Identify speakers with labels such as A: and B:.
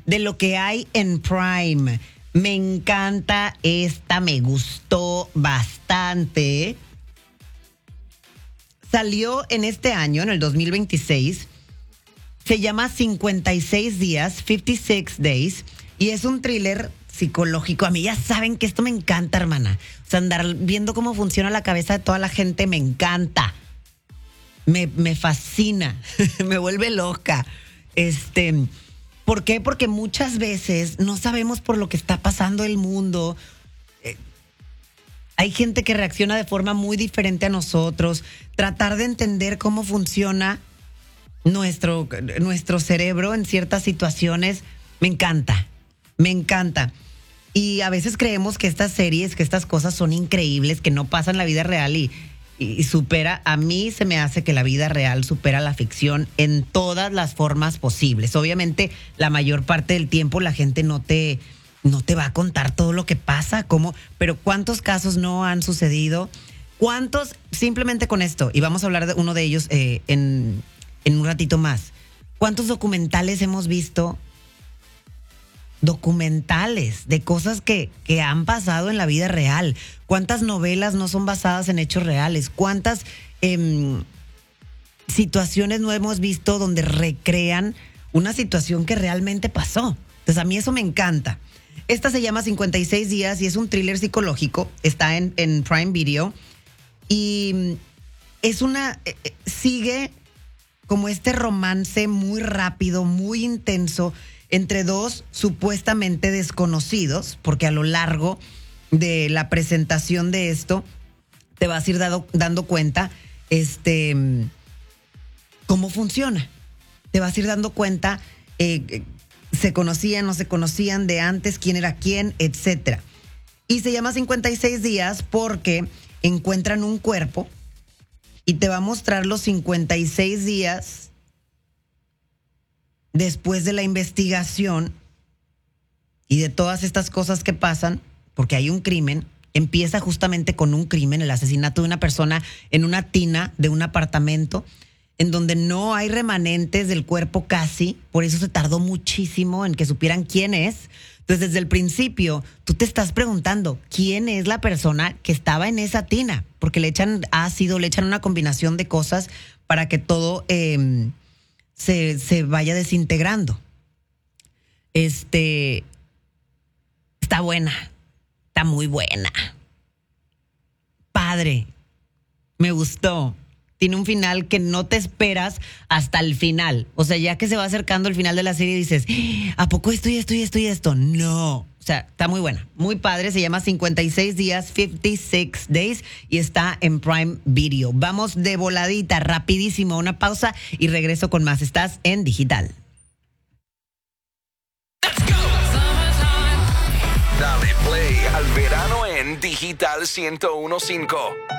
A: de lo que hay en Prime. Me encanta esta, me gustó bastante. Salió en este año, en el 2026. Se llama 56 días, 56 Days, y es un thriller psicológico. A mí ya saben que esto me encanta, hermana. O sea, andar viendo cómo funciona la cabeza de toda la gente me encanta. Me fascina, me vuelve loca. ¿Por qué? Porque muchas veces no sabemos por lo que está pasando el mundo. Hay gente que reacciona de forma muy diferente a nosotros. Tratar de entender cómo funciona nuestro cerebro en ciertas situaciones, me encanta. Y a veces creemos que estas series, que estas cosas son increíbles, que no pasan en la vida real y supera. A mí se me hace que la vida real supera la ficción en todas las formas posibles. Obviamente, la mayor parte del tiempo la gente no te va a contar todo lo que pasa, pero ¿cuántos casos no han sucedido? ¿Cuántos? Simplemente con esto, y vamos a hablar de uno de ellos en un ratito más. ¿Cuántos documentales hemos visto? Documentales de cosas que han pasado en la vida real. ¿Cuántas novelas no son basadas en hechos reales? ¿Cuántas situaciones no hemos visto donde recrean una situación que realmente pasó? Entonces a mí eso me encanta. Esta se llama 56 días y es un thriller psicológico. Está en Prime Video y es sigue como este romance muy rápido, muy intenso entre dos supuestamente desconocidos, porque a lo largo de la presentación de esto te vas a ir dando cuenta cómo funciona. Te vas a ir dando cuenta se conocían, no se conocían de antes, quién era quién, etcétera. Y se llama 56 días porque encuentran un cuerpo y te va a mostrar los 56 días después de la investigación y de todas estas cosas que pasan, porque hay un crimen. Empieza justamente con un crimen, el asesinato de una persona en una tina de un apartamento en donde no hay remanentes del cuerpo casi, por eso se tardó muchísimo en que supieran quién es. Entonces, desde el principio, tú te estás preguntando quién es la persona que estaba en esa tina, porque le echan ácido, le echan una combinación de cosas para que todo se vaya desintegrando. Está buena, está muy buena. Padre, me gustó. Tiene un final que no te esperas hasta el final. O sea, ya que se va acercando el final de la serie dices, ¿a poco esto y esto y esto y esto? No. O sea, está muy buena, muy padre. Se llama 56 días, 56 Days y está en Prime Video. Vamos de voladita, rapidísimo, a una pausa y regreso con más. Estás en Digital.
B: Dale play al verano en Digital 101.5.